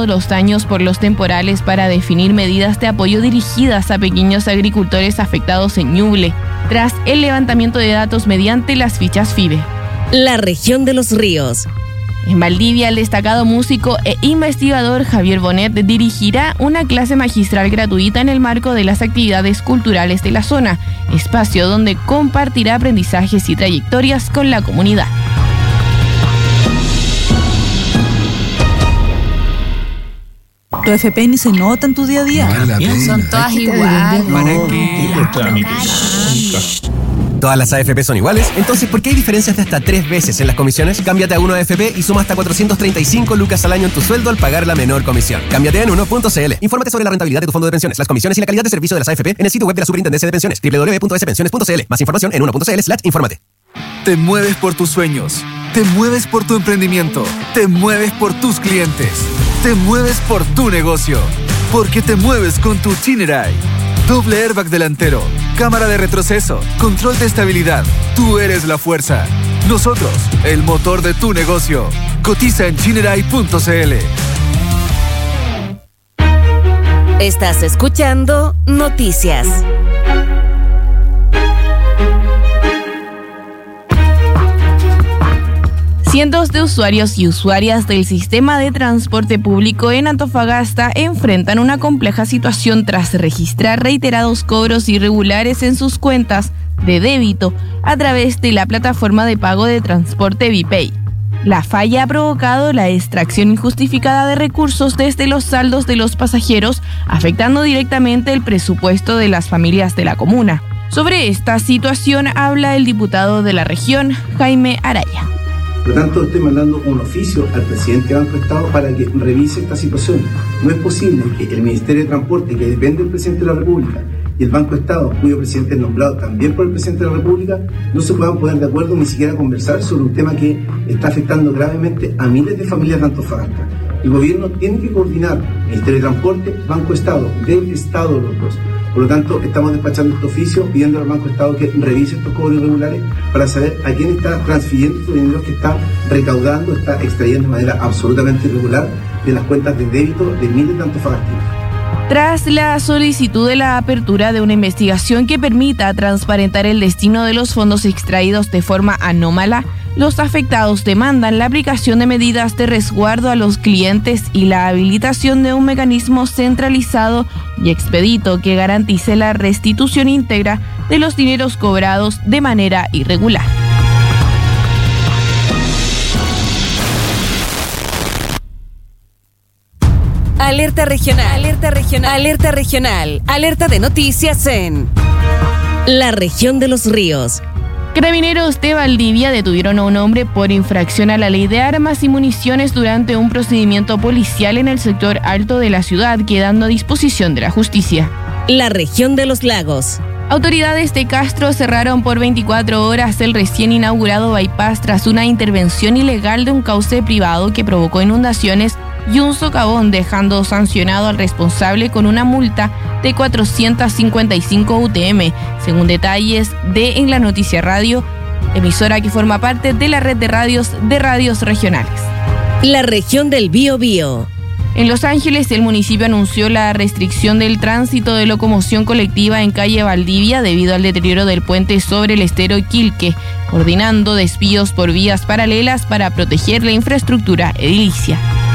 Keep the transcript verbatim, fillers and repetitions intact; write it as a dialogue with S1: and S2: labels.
S1: estimado los daños por los temporales para definir medidas de apoyo dirigidas a pequeños agricultores afectados en Ñuble, tras el levantamiento de datos mediante las fichas FIBE.
S2: La región de los ríos.
S1: En Valdivia, el destacado músico e investigador Javier Bonet dirigirá una clase magistral gratuita en el marco de las actividades culturales de la zona, espacio donde compartirá aprendizajes y trayectorias con la comunidad.
S3: Tu F P ni se nota en tu día a día.
S4: Son todas iguales.
S5: ¿Para qué los trámites?
S6: ¿Todas las A F P son iguales? Entonces, ¿por qué hay diferencias de hasta tres veces en las comisiones? Cámbiate a uno A F P y suma hasta cuatrocientos treinta y cinco lucas al año en tu sueldo al pagar la menor comisión. Cámbiate en uno punto c l. Infórmate sobre la rentabilidad de tu fondo de pensiones, las comisiones y la calidad de servicio de las A F P en el sitio web de la Superintendencia de Pensiones, doble u doble u doble u punto s pensiones punto c l. Más información en uno punto c l slash infórmate.
S7: Te mueves por tus sueños. Te mueves por tu emprendimiento. Te mueves por tus clientes. Te mueves por tu negocio. Porque te mueves con tu Chinerai. Doble airbag delantero, cámara de retroceso, control de estabilidad. Tú eres la fuerza. Nosotros, el motor de tu negocio. Cotiza en chinerai punto c l.
S2: Estás escuchando Noticias.
S1: Cientos de usuarios y usuarias del sistema de transporte público en Antofagasta enfrentan una compleja situación tras registrar reiterados cobros irregulares en sus cuentas de débito a través de la plataforma de pago de transporte ViPay. La falla ha provocado la extracción injustificada de recursos desde los saldos de los pasajeros, afectando directamente el presupuesto de las familias de la comuna. Sobre esta situación habla el diputado de la región, Jaime Araya.
S8: Por lo tanto, estoy mandando un oficio al presidente del Banco Estado para que revise esta situación. No es posible que el Ministerio de Transporte, que depende del presidente de la República, y el Banco Estado, cuyo presidente es nombrado también por el presidente de la República, no se puedan poner de acuerdo ni siquiera conversar sobre un tema que está afectando gravemente a miles de familias de Antofagasta. El gobierno tiene que coordinar Ministerio de Transporte, Banco Estado, del Estado los dos. Por lo tanto, estamos despachando este oficio pidiendo al Banco Estado que revise estos cobros irregulares para saber a quién está transfiriendo estos dineros que está recaudando, está extrayendo de manera absolutamente irregular de las cuentas de débito de miles de antofagastinos.
S1: Tras la solicitud de la apertura de una investigación que permita transparentar el destino de los fondos extraídos de forma anómala, los afectados demandan la aplicación de medidas de resguardo a los clientes y la habilitación de un mecanismo centralizado y expedito que garantice la restitución íntegra de los dineros cobrados de manera irregular.
S2: Alerta regional, alerta regional, alerta regional, alerta de noticias en la región de los ríos.
S1: Carabineros de Valdivia detuvieron a un hombre por infracción a la ley de armas y municiones durante un procedimiento policial en el sector alto de la ciudad, quedando a disposición de la justicia.
S2: La región de los lagos.
S1: Autoridades de Castro cerraron por veinticuatro horas el recién inaugurado bypass tras una intervención ilegal de un cauce privado que provocó inundaciones y un socavón, dejando sancionado al responsable con una multa de cuatrocientos cincuenta y cinco U T M, según detalles de En la Noticia Radio, emisora que forma parte de la red de radios de radios regionales.
S2: La región del Biobío.
S1: En Los Ángeles, el municipio anunció la restricción del tránsito de locomoción colectiva en calle Valdivia debido al deterioro del puente sobre el estero Quilque, coordinando desvíos por vías paralelas para proteger la infraestructura edilicia.